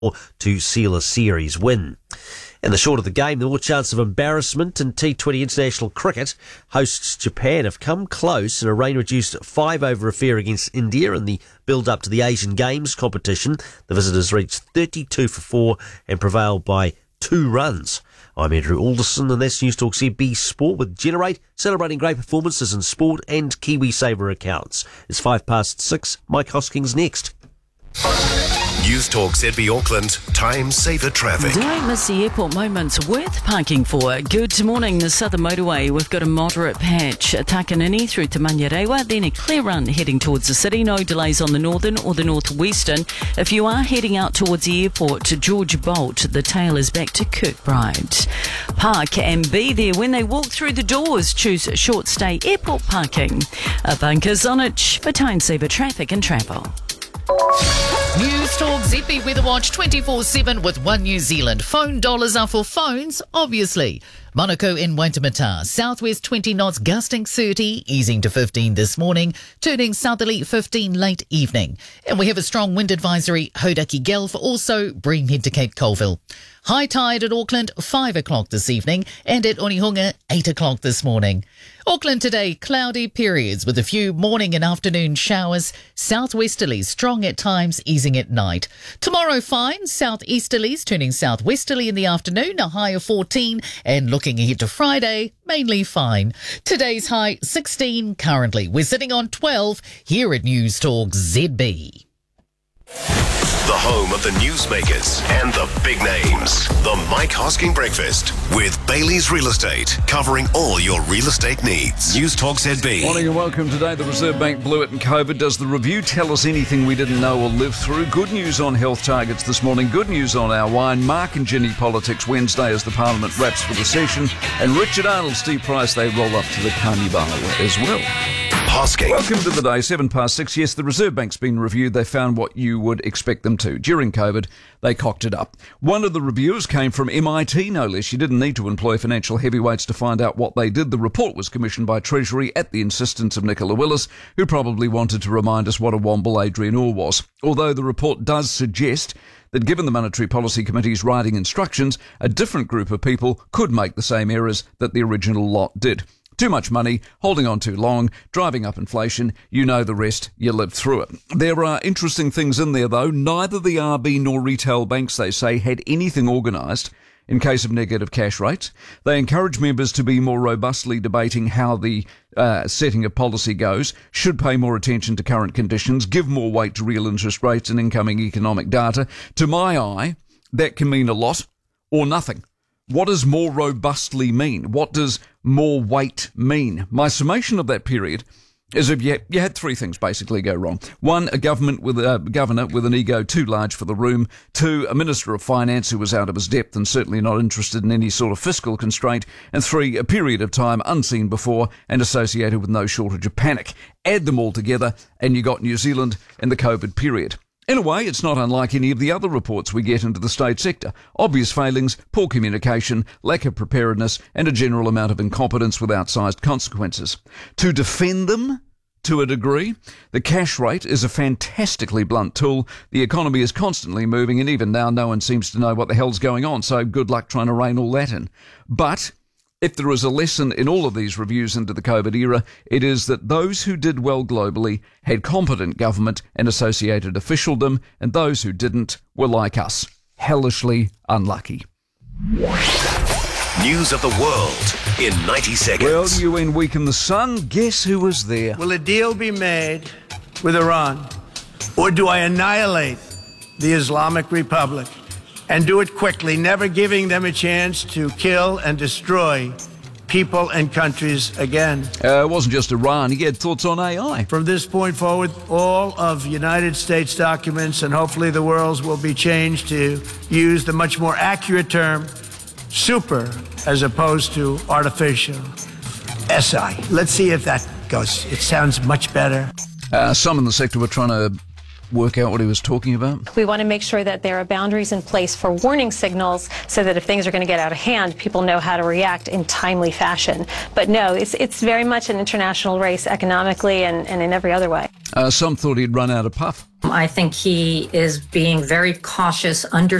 to seal a series win. In the short of the game, the more chance of embarrassment in T20 international cricket. Hosts Japan have come close in a rain-reduced 5-over affair against India in the build-up to the Asian Games competition. The visitors reached 32 for 4 and prevailed by 2 runs. I'm Andrew Alderson, and that's Newstalk ZB Sport with Generate, celebrating great performances in sport and KiwiSaver accounts. It's 6:05. Mike Hoskins next. Newstalk ZB Auckland, time saver traffic. Don't miss the airport moments worth parking for. Good morning, the Southern Motorway. We've got a moderate patch, Takanini through to Manurewa, then a clear run heading towards the city. No delays on the northern or the northwestern. If you are heading out towards the airport to George Bolt, the tail is back to Kirkbride. Park and be there when they walk through the doors. Choose short stay airport parking. A bunker's on it for time saver traffic and travel. Newstalk ZB Weather Watch 24/7 with One New Zealand. Phone dollars are for phones, obviously. Monaco in Waitemata, southwest 20 knots, gusting 30, easing to 15 this morning, turning southerly 15 late evening. And we have a strong wind advisory, Hodaki Gulf, also Breamhead to Cape Colville. High tide at Auckland, 5 o'clock this evening, and at Onehunga, 8 o'clock this morning. Auckland today, cloudy periods with a few morning and afternoon showers. Southwesterlies strong at times, easing at night. Tomorrow fine, southeasterlies turning southwesterly in the afternoon, a high of 14, and looking ahead to Friday, mainly fine. Today's high 16 currently. We're sitting on 12 here at Newstalk ZB. The home of the newsmakers and the big names. The Mike Hosking Breakfast with Bailey's Real Estate, covering all your real estate needs. Newstalk ZB. Morning and welcome. Today the Reserve Bank blew it in COVID. Does the review tell us anything we didn't know or live through? Good news on health targets this morning. Good news on our wine. Mark and Jenny politics Wednesday as the Parliament wraps for the session. And Richard Arnold, Steve Price, they roll up to the carnival as well. Hosking. Welcome to the day, 6:07. Yes, the Reserve Bank's been reviewed. They found what you would expect them to. During COVID, they cocked it up. One of the reviewers came from MIT, no less. You didn't need to employ financial heavyweights to find out what they did. The report was commissioned by Treasury at the insistence of Nicola Willis, who probably wanted to remind us what a womble Adrian Orr was. Although the report does suggest that given the Monetary Policy Committee's writing instructions, a different group of people could make the same errors that the original lot did. Too much money, holding on too long, driving up inflation, you know the rest, you lived through it. There are interesting things in there though. Neither the RB nor retail banks, they say, had anything organised in case of negative cash rates. They encourage members to be more robustly debating how the setting of policy goes, should pay more attention to current conditions, give more weight to real interest rates and incoming economic data. To my eye, that can mean a lot or nothing. What does more robustly mean? What does more weight mean? My summation of that period is if you had 3 things basically go wrong. 1, a governor with an ego too large for the room. 2, a Minister of Finance who was out of his depth and certainly not interested in any sort of fiscal constraint. And 3, a period of time unseen before and associated with no shortage of panic. Add them all together and you got New Zealand in the COVID period. In a way, it's not unlike any of the other reports we get into the state sector. Obvious failings, poor communication, lack of preparedness, and a general amount of incompetence with outsized consequences. To defend them, to a degree, the cash rate is a fantastically blunt tool. The economy is constantly moving, and even now no one seems to know what the hell's going on, so good luck trying to rein all that in. But if there is a lesson in all of these reviews into the COVID era, it is that those who did well globally had competent government and associated officialdom, and those who didn't were like us, hellishly unlucky. News of the world in 90 seconds. Well, UN week in the sun. Guess who was there? Will a deal be made with Iran, or do I annihilate the Islamic Republic? And do it quickly, never giving them a chance to kill and destroy people and countries again. It wasn't just Iran. He had thoughts on AI. From this point forward, all of United States documents, and hopefully the world's, will be changed to use the much more accurate term super as opposed to artificial. SI. Let's see if that goes. It sounds much better. Some in the sector were trying to work out what he was talking about. We want to make sure that there are boundaries in place for warning signals so that if things are going to get out of hand, people know how to react in timely fashion. But no, it's very much an international race economically and in every other way. Some thought he'd run out of puff. I think he is being very cautious,